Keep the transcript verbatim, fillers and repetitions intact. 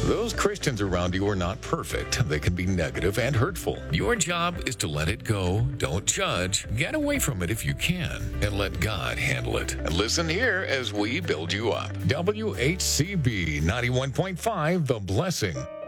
Those Christians around you are not perfect. They can be negative and hurtful. Your job is to let it go. Don't judge. Get away from it if you can, and let God handle it. And listen here as we build you up. W H C B ninety-one point five, The Blessing.